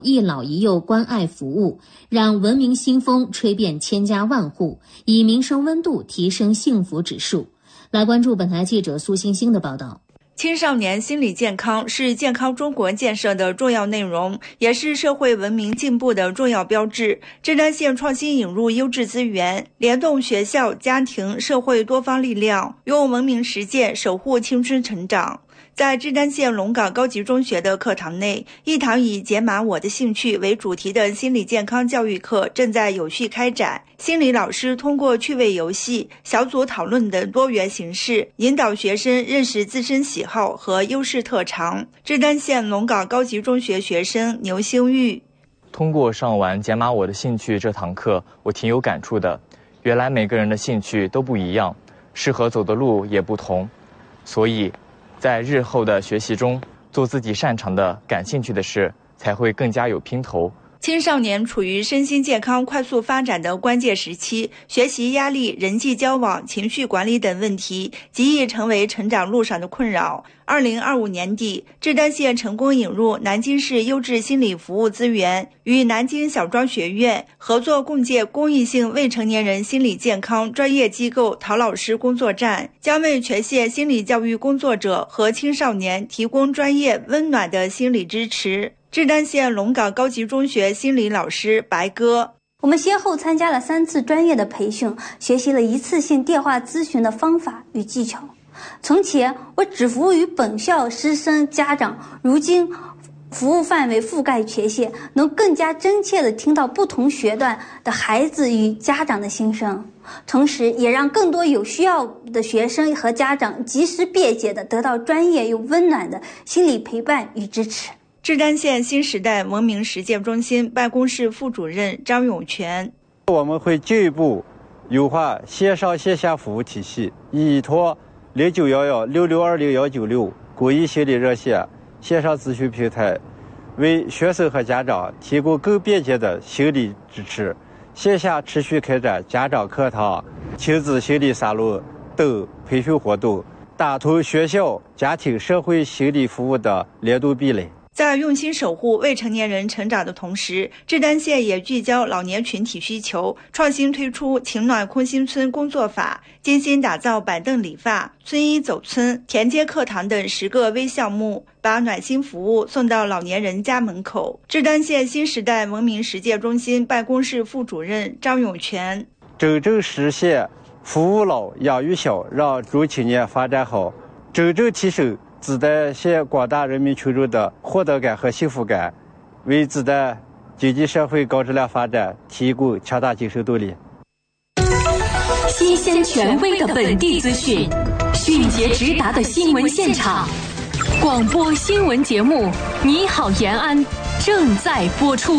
一老一幼关爱服务，让文明新风吹遍千家万户，以民生温度提升幸福指数。来关注本台记者苏星星的报道。 青少年心理健康是健康中国建设的重要内容，也是社会文明进步的重要标志。志丹县创新引入优质资源，联动学校、家庭、社会多方力量，用文明实践守护青春成长。在志丹县龙岗高级中学的课堂内，一堂以解码我的兴趣为主题的心理健康教育课正在有序开展。心理老师通过趣味游戏、小组讨论等多元形式，引导学生认识自身喜好和优势特长。志丹县龙岗高级中学学生牛兴玉： 通过上完解码我的兴趣这堂课，我挺有感触的。原来每个人的兴趣都不一样，适合走的路也不同，所以在日后的学习中，做自己擅长的、感兴趣的事，才会更加有拼头。 青少年处于身心健康快速发展的关键时期，学习压力、人际交往、情绪管理等问题极易成为成长路上的困扰。2025年底，志丹县成功引入南京市优质心理服务资源，与南京小庄学院合作共建公益性未成年人心理健康专业机构陶老师工作站，将为全县心理教育工作者和青少年提供专业温暖的心理支持。志丹县龙岗高级中学心理老师白鸽： 我们先后参加了3次专业的培训，学习了一次性电话咨询的方法与技巧。从前我只服务于本校师生家长，如今服务范围覆盖全县，能更加真切地听到不同学段的孩子与家长的心声，同时也让更多有需要的学生和家长及时便捷地得到专业又温暖的心理陪伴与支持。 志丹县新时代文明实践中心办公室副主任张永全： 我们会进一步优化线上线下服务体系，依托0911 6620 196公益心理热线线上咨询平台，为学生和家长提供更便捷的心理支持。线下持续开展家长课堂、亲子心理沙龙等培训活动，打通学校、家庭、社会心理服务的联动壁垒。 在用心守护未成年人成长的同时，志丹县也聚焦老年群体需求，创新推出情暖空心村工作法，精心打造板凳理发、村医走村、田间课堂等10个微项目，把暖心服务送到老年人家门口。志丹县新时代文明实践中心办公室副主任张永全： 真正实现服务老养育小，让中青年发展好，真正提升志丹县广大人民群众的获得感和幸福感，为志丹经济社会高质量发展提供强大精神动力。 新鲜权威的本地资讯，迅捷直达的新闻现场，广播新闻节目《你好延安》正在播出。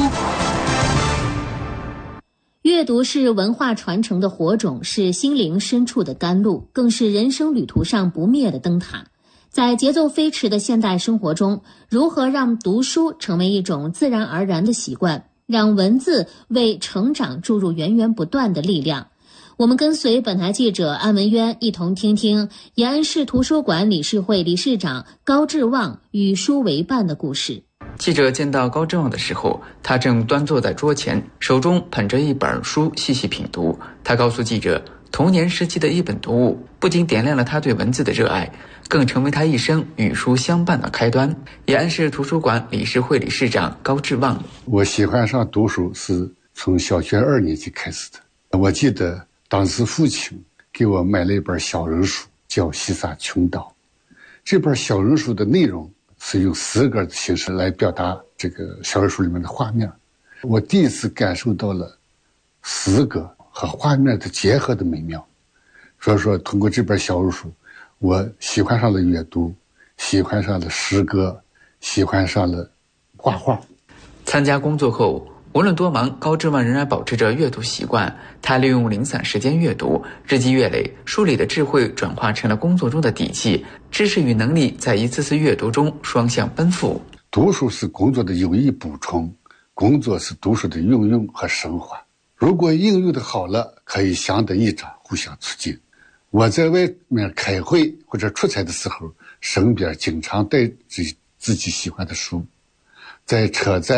阅读是文化传承的火种，是心灵深处的甘露，更是人生旅途上不灭的灯塔。在节奏飞驰的现代生活中，如何让读书成为一种自然而然的习惯，让文字为成长注入源源不断的力量？我们跟随本台记者安文渊一同听听延安市图书馆理事会理事长高志旺与书为伴的故事。 记者见到高志旺的时候，他正端坐在桌前，手中捧着一本书细细品读。他告诉记者，童年时期的一本读物不仅点亮了他对文字的热爱，更成为他一生与书相伴的开端。延安市图书馆理事会理事长高志旺： 我喜欢上读书是从小学2年级开始的。我记得当时父亲给我买了一本小人书，叫《西沙群岛》。这本小人书的内容是用诗歌的形式来表达这个小人书里面的画面。我第一次感受到了诗歌和画面的结合的美妙。所以说通过这本小人书，我喜欢上了阅读，喜欢上了诗歌，喜欢上了画画。 参加工作后，无论多忙，高志旺仍然保持着阅读习惯。他利用零散时间阅读，日积月累，书里的智慧转化成了工作中的底气，知识与能力在一次次阅读中双向奔赴。 读书是工作的有益补充，工作是读书的应用和升华。如果应用的好了，可以相得益彰，互相促进。我在外面开会或者出差的时候，身边经常带着自己喜欢的书，在车站、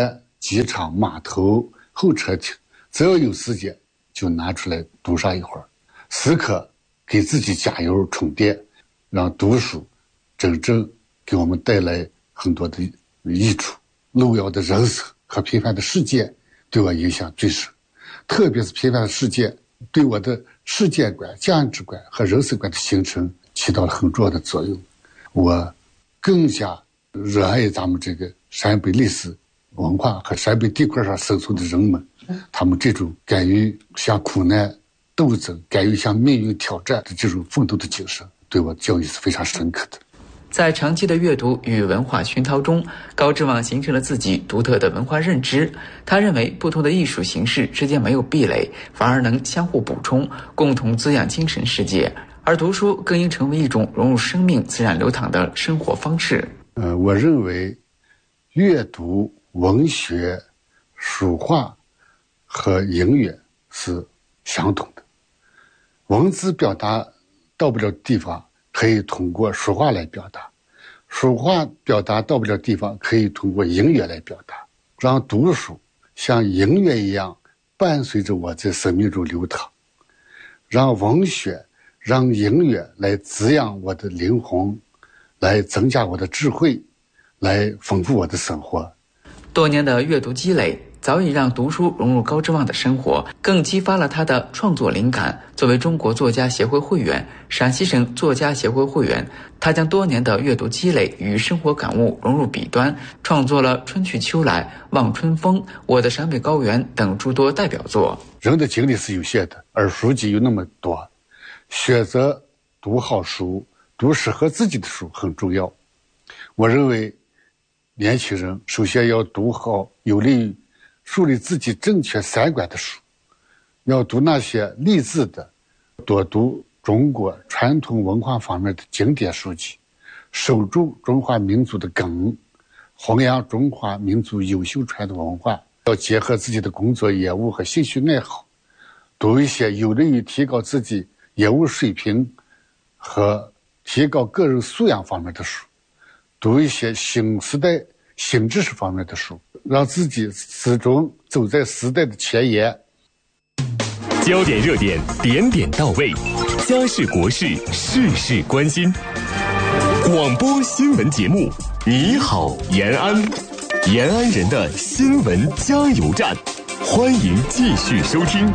机场、码头、候车厅，只要有时间就拿出来读上一会儿，时刻给自己加油充电，让读书真正给我们带来很多的益处。路遥的人生和平凡的事件对我影响最深，特别是平凡的事件对我的世界观、价值观和人生观的形成起到了很重要的作用。我更加热爱咱们这个陕北历史文化和陕北地块上生存的人们，他们这种敢于向苦难斗争、敢于向命运挑战的这种奋斗的精神，对我教育是非常深刻的。 在长期的阅读与文化熏陶中，高志望形成了自己独特的文化认知。他认为不同的艺术形式之间没有壁垒，反而能相互补充，共同滋养精神世界。而读书更应成为一种融入生命、自然流淌的生活方式。 我认为阅读、文学、书画和音乐是相同的。文字表达到不了地方，可以通过书画来表达；书画表达到不了地方，可以通过音乐来表达。让读书像音乐一样伴随着我在生命中流淌，让文学、让音乐来滋养我的灵魂，来增加我的智慧，来丰富我的生活。 多年的阅读积累早已让读书融入高志望的生活，更激发了他的创作灵感。作为中国作家协会会员、陕西省作家协会会员，他将多年的阅读积累与生活感悟融入笔端，创作了《春去秋来》《望春风》《我的陕北高原》等诸多代表作。 人的精力是有限的，而书籍有那么多，选择读好书、读适合自己的书很重要。我认为年轻人首先要读好有利于树立自己正确三观的书，要读那些励志的，多读中国传统文化方面的经典书籍，守住中华民族的根，弘扬中华民族优秀传统文化。要结合自己的工作业务和兴趣爱好，读一些有利于提高自己业务水平和提高个人素养方面的书，读一些新时代新知识方面的书，让自己始终走在时代的前沿。 焦点热点，点点到位，家事国事，事事关心。广播新闻节目，你好延安，延安人的新闻加油站，欢迎继续收听。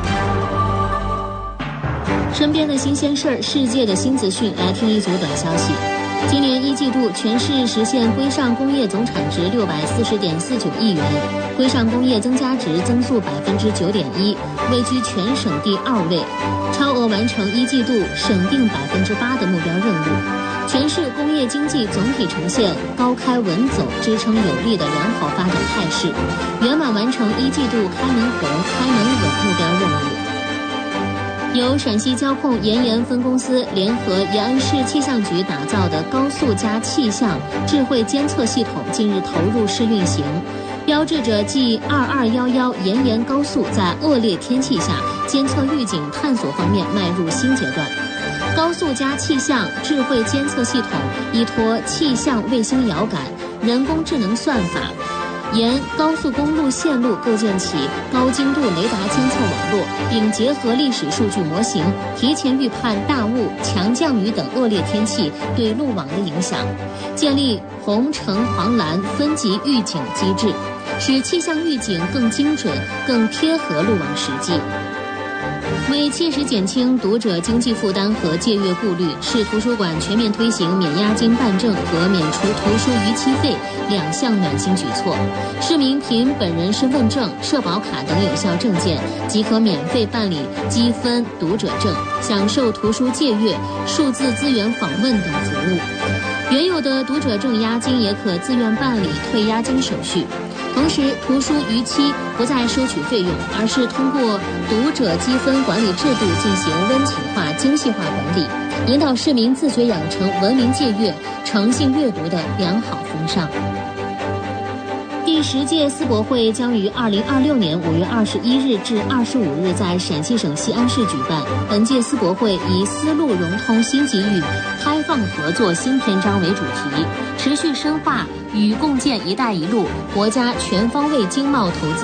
身边的新鲜事儿，世界的新资讯，来听一组短消息。今年一季度，全市实现规上工业总产值640.49亿元，规上工业增加值增速9.1%，位居全省第2位，超额完成一季度省定8%的目标任务。全市工业经济总体呈现高开稳走、支撑有力的良好发展态势，圆满完成一季度开门红、开门稳目标任务。由陕西交控延安分公司联合延安市气象局打造的高速加气象智慧监测系统近日投入试运行，标志着继2211延安高速在恶劣天气下监测预警探索方面迈入新阶段。高速加气象智慧监测系统依托气象卫星遥感、人工智能算法，沿高速公路线路构建起高精度雷达监测网络，并结合历史数据模型，提前预判大雾、强降雨等恶劣天气对路网的影响，建立红橙黄蓝分级预警机制，使气象预警更精准、更贴合路网实际。为切实减轻读者经济负担和借阅顾虑，市图书馆全面推行免押金办证和免除图书逾期费2项暖心举措。市民凭本人身份证、社保卡等有效证件，即可免费办理积分读者证，享受图书借阅、数字资源访问等服务。原有的读者证押金也可自愿办理退押金手续。同时，图书逾期不再收取费用，而是通过读者积分管理制度进行温情化、精细化管理，引导市民自觉养成文明借阅、诚信阅读的良好风尚。第第10届世博会将于2026年5月21日至25日在陕西省西安市举办。本届世博会以“丝路融通新机遇，开放合作新篇章”为主题，持续深化与共建“一带一路”国家全方位经贸投资